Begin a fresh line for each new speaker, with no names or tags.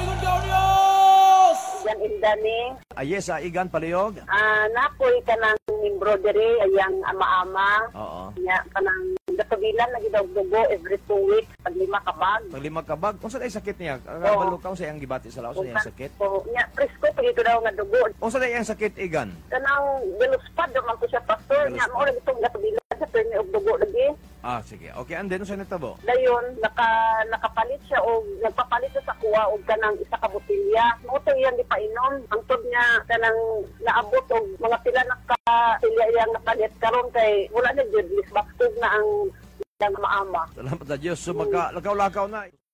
Yan indani.
Yes, Igan Palihog.
Napoy ka ng embroidery, ayang ama-ama.
Oo.
Nya ka ng gatubilan na gidawdugo every 2 weeks, pag 5 kabag.
Pag 5 kabag, kung saan ay sakit niya? Kabalukaw sa iyang gibati sa laos, sa iyang sakit?
So, nya, presko, pag ito daw nga dugo.
Kung saan ay iyang sakit, Igan?
Kanang galuspad, naman ko siya, pastor. Nya, mo rin itong gatubilan sa permi og dugo lagi.
Sige. Okay, and then, saan natabo?
Dayon, nakapalit siya o nagpapalit siya sa kuwa o kanang isa ka botilya. Moto yan di pa inom. Ang tod niya kanang naabot o mga pila nakatilya yang napalit karon kay wala na jud lisbaktog na ang maama.
Salamat sa Diyos. So, magka-lakaw-lakaw na.